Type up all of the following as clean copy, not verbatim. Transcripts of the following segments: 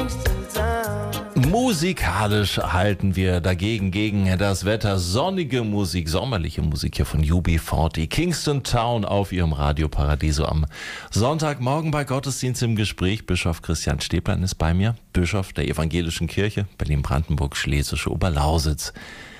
Musikalisch halten wir dagegen gegen das Wetter. Sonnige Musik, sommerliche Musik hier von UB40. Kingston Town auf ihrem Radio Paradiso am Sonntagmorgen bei Gottesdienst im Gespräch. Bischof Christian Stäblein ist bei mir, Bischof der Evangelischen Kirche Berlin-Brandenburg, Schlesische Oberlausitz.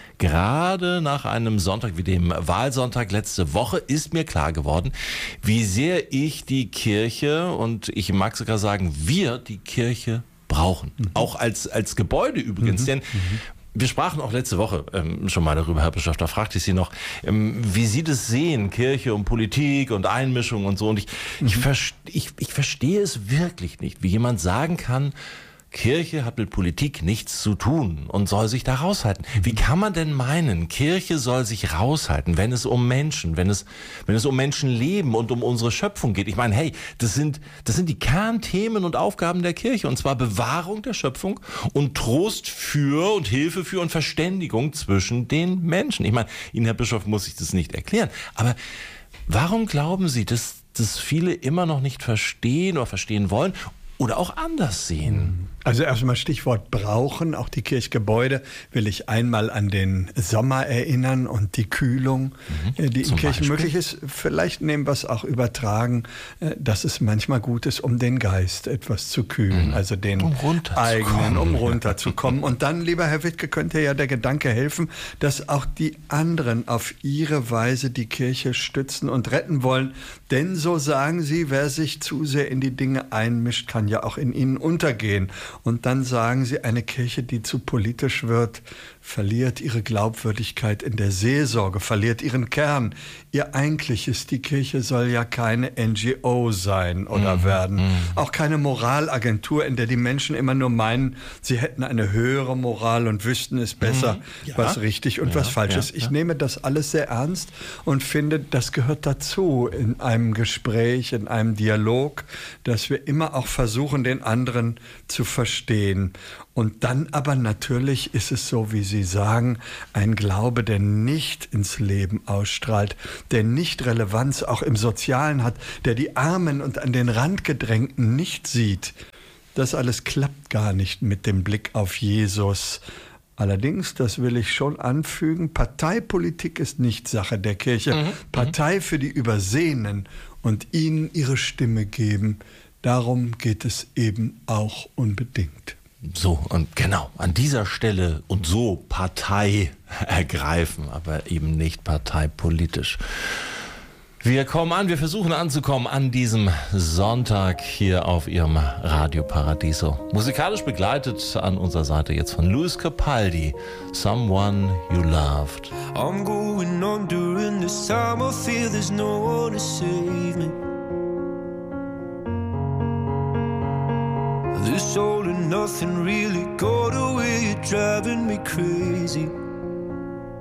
Gerade nach einem Sonntag wie dem Wahlsonntag letzte Woche ist mir klar geworden, wie sehr ich die Kirche und ich mag sogar sagen, wir die Kirche brauchen. Auch als Gebäude übrigens, denn wir sprachen auch letzte Woche schon mal darüber, Herr Bischof, da fragte ich Sie noch, wie Sie das sehen, Kirche und Politik und Einmischung und so. Und ich verstehe es wirklich nicht, wie jemand sagen kann, Kirche hat mit Politik nichts zu tun und soll sich da raushalten. Wie kann man denn meinen, Kirche soll sich raushalten, wenn es um Menschen, wenn es um Menschenleben und um unsere Schöpfung geht? Ich meine, hey, das sind die Kernthemen und Aufgaben der Kirche, und zwar Bewahrung der Schöpfung und Trost für und Hilfe für und Verständigung zwischen den Menschen. Ich meine, Ihnen, Herr Bischof, muss ich das nicht erklären, aber warum glauben Sie, dass viele immer noch nicht verstehen oder verstehen wollen oder auch anders sehen? Also erstmal Stichwort brauchen. Auch die Kirchgebäude will ich einmal an den Sommer erinnern und die Kühlung, die in Kirchen möglich ist. Vielleicht nehmen wir es auch übertragen, dass es manchmal gut ist, um den Geist etwas zu kühlen. Also den eigenen, um runterzukommen. Und dann, lieber Herr Wittke, könnte ja der Gedanke helfen, dass auch die anderen auf ihre Weise die Kirche stützen und retten wollen. Denn so sagen sie, wer sich zu sehr in die Dinge einmischt, kann ja auch in ihnen untergehen. Und dann sagen sie, eine Kirche, die zu politisch wird, verliert ihre Glaubwürdigkeit in der Seelsorge, verliert ihren Kern. Ihr eigentliches, die Kirche soll ja keine NGO sein oder werden. Auch keine Moralagentur, in der die Menschen immer nur meinen, sie hätten eine höhere Moral und wüssten es besser, was richtig und was falsch ist. Ich nehme das alles sehr ernst und finde, das gehört dazu in einem Gespräch, in einem Dialog, dass wir immer auch versuchen, den anderen zu verstehen. Und dann aber natürlich ist es so, wie Sie sagen, ein Glaube, der nicht ins Leben ausstrahlt, der nicht Relevanz auch im Sozialen hat, der die Armen und an den Rand gedrängten nicht sieht. Das alles klappt gar nicht mit dem Blick auf Jesus. Allerdings, das will ich schon anfügen, Parteipolitik ist nicht Sache der Kirche. Partei für die Übersehenen und ihnen ihre Stimme geben, darum geht es eben auch unbedingt. So, und genau, an dieser Stelle und so Partei ergreifen, aber eben nicht parteipolitisch. Wir versuchen anzukommen an diesem Sonntag hier auf Ihrem Radio Paradiso. Musikalisch begleitet an unserer Seite jetzt von Lewis Capaldi, Someone You Loved. I'm going on during this time, I feel there's no one to save me. This all and nothing really got away, you're driving me crazy.